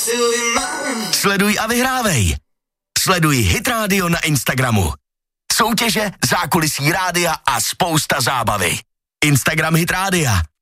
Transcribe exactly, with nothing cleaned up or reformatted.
Sleduj a vyhrávej. Sleduj Hit Radio na Instagramu. Soutěže, zákulisí rádia a spousta zábavy. Instagram Hit Rádia.